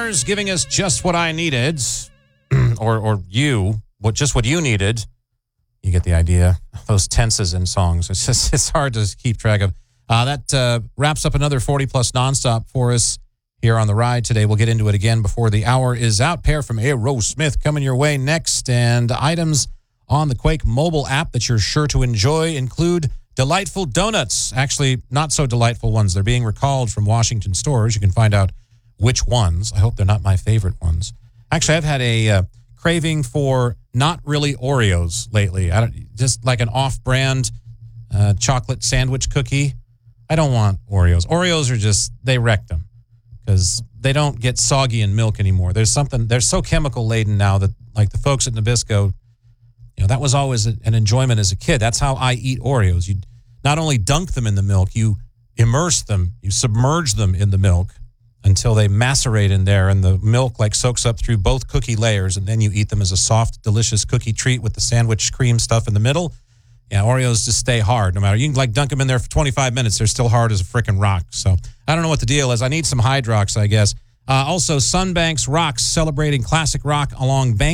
Mars giving us just what I needed, or you, just what you needed. You get the idea. Those tenses in songs. It's hard to keep track of. That wraps up another 40-plus nonstop for us here on the ride today. We'll get into it again before the hour is out. Pair from Aerosmith coming your way next. And items on the Quake mobile app that you're sure to enjoy include delightful donuts. Actually, not so delightful ones. They're being recalled from Washington stores. You can find out which ones. I hope they're not my favorite ones. Actually, I've had a craving for not really Oreos lately. Just like an off-brand chocolate sandwich cookie. I don't want Oreos. Oreos are just, they wreck them because they don't get soggy in milk anymore. They're so chemical laden now that, like the folks at Nabisco, that was always an enjoyment as a kid. That's how I eat Oreos. You not only dunk them in the milk, you immerse them, you submerge them in the milk until they macerate in there, and the milk soaks up through both cookie layers, and then you eat them as a soft, delicious cookie treat with the sandwich cream stuff in the middle. Yeah, Oreos just stay hard no matter. You can dunk them in there for 25 minutes. They're still hard as a freaking rock. So I don't know what the deal is. I need some Hydrox, I guess. Also, Sunbanks Rocks celebrating classic rock along Bank